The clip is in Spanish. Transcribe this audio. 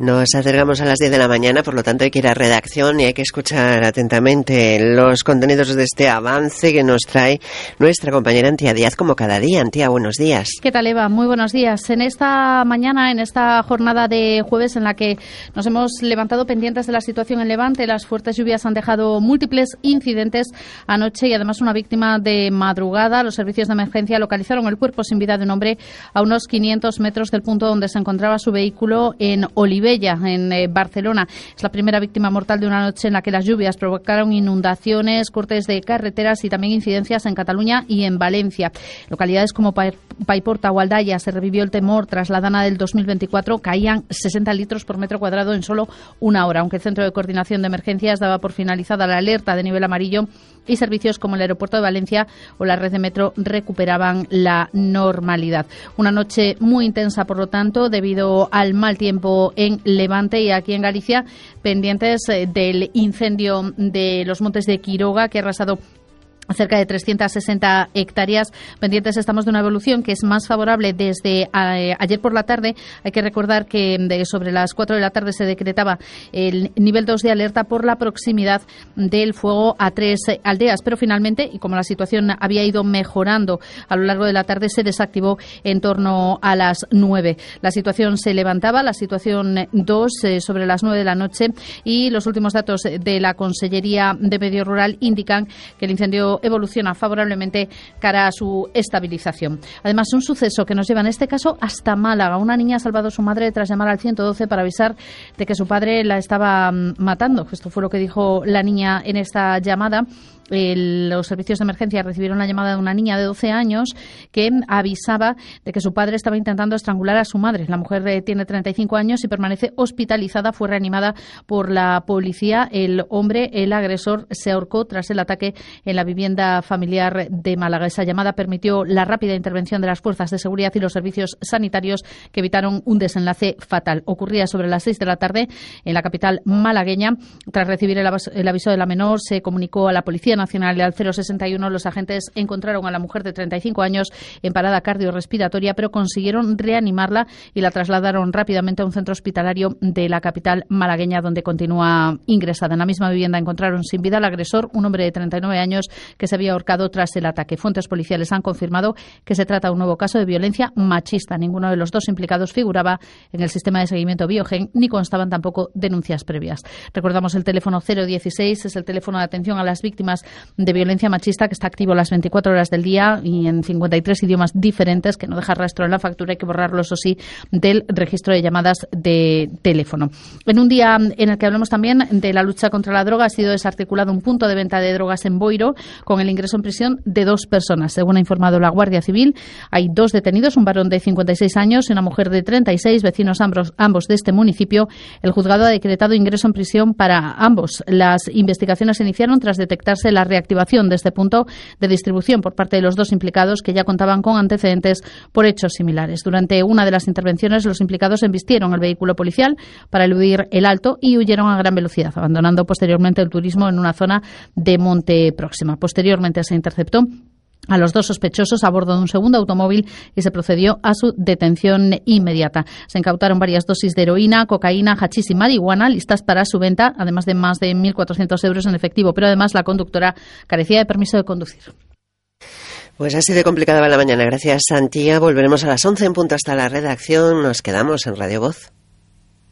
Nos acercamos a las 10 de la mañana, por lo tanto hay que ir a redacción y hay que escuchar atentamente los contenidos de este avance que nos trae nuestra compañera Antía Díaz, como cada día. Antía, buenos días. ¿Qué tal, Eva? Muy buenos días. En esta mañana, en esta jornada de jueves en la que nos hemos levantado pendientes de la situación en Levante, las fuertes lluvias han dejado múltiples incidentes anoche y además una víctima de madrugada. Los servicios de emergencia localizaron el cuerpo sin vida de un hombre a unos 500 metros del punto donde se encontraba su vehículo en Olivella, en Barcelona. Es la primera víctima mortal de una noche en la que las lluvias provocaron inundaciones, cortes de carreteras y también incidencias en Cataluña y en Valencia. Localidades como Paiporta o Aldaya se revivió el temor tras la dana del 2024. Caían 60 litros por metro cuadrado en solo una hora, aunque el Centro de Coordinación de Emergencias daba por finalizada la alerta de nivel amarillo y servicios como el aeropuerto de Valencia o la red de metro recuperaban la normalidad. Una noche muy intensa, por lo tanto, debido al mal tiempo en Levante y aquí en Galicia, pendientes del incendio de los Montes de Quiroga que ha arrasado cerca de 360 hectáreas. Pendientes estamos de una evolución que es más favorable desde ayer por la tarde. Hay que recordar que sobre las 4 de la tarde se decretaba el nivel 2 de alerta por la proximidad del fuego a 3 aldeas, pero finalmente, y como la situación había ido mejorando a lo largo de la tarde, se desactivó en torno a las 9. La situación se levantaba, la situación 2 sobre las 9 de la noche, y los últimos datos de la Consellería de Medio Rural indican que el incendio evoluciona favorablemente cara a su estabilización. Además, un suceso que nos lleva en este caso hasta Málaga. Una niña ha salvado a su madre tras llamar al 112 para avisar de que su padre la estaba matando. Esto fue lo que dijo la niña en esta llamada. Los servicios de emergencia recibieron la llamada de una niña de 12 años que avisaba de que su padre estaba intentando estrangular a su madre. La mujer tiene 35 años y permanece hospitalizada. Fue reanimada por la policía. El hombre, el agresor, se ahorcó tras el ataque en la vivienda familiar de Málaga. Esa llamada permitió la rápida intervención de las fuerzas de seguridad y los servicios sanitarios que evitaron un desenlace fatal. Ocurría sobre las 6 de la tarde en la capital malagueña. Tras recibir el aviso de la menor, se comunicó a la Policía Nacional y al 061. Los agentes encontraron a la mujer de 35 años en parada cardiorrespiratoria, pero consiguieron reanimarla y la trasladaron rápidamente a un centro hospitalario de la capital malagueña, donde continúa ingresada. En la misma vivienda encontraron sin vida al agresor, un hombre de 39 años que se había ahorcado tras el ataque. Fuentes policiales han confirmado que se trata de un nuevo caso de violencia machista. Ninguno de los dos implicados figuraba en el sistema de seguimiento Biogen, ni constaban tampoco denuncias previas. Recordamos el teléfono 016, es el teléfono de atención a las víctimas de violencia machista que está activo las 24 horas del día y en 53 idiomas diferentes, que no deja rastro en la factura. Hay que borrarlo, eso sí, del registro de llamadas de teléfono. En un día en el que hablamos también de la lucha contra la droga, ha sido desarticulado un punto de venta de drogas en Boiro con el ingreso en prisión de 2 personas. Según ha informado la Guardia Civil, hay 2 detenidos, un varón de 56 años y una mujer de 36, vecinos ambos de este municipio. El juzgado ha decretado ingreso en prisión para ambos. Las investigaciones se iniciaron tras detectarse la reactivación de este punto de distribución por parte de los 2 implicados, que ya contaban con antecedentes por hechos similares. Durante una de las intervenciones, los implicados embistieron el vehículo policial para eludir el alto y huyeron a gran velocidad, abandonando posteriormente el turismo en una zona de monte próxima. Posteriormente se interceptó a los 2 sospechosos a bordo de un segundo automóvil y se procedió a su detención inmediata. Se incautaron varias dosis de heroína, cocaína, hachís y marihuana listas para su venta, además de más de 1.400 euros en efectivo. Pero además la conductora carecía de permiso de conducir. Pues así de complicada va la mañana. Gracias, Antía. Volveremos a las 11 en punto hasta la redacción. Nos quedamos en Radio Voz.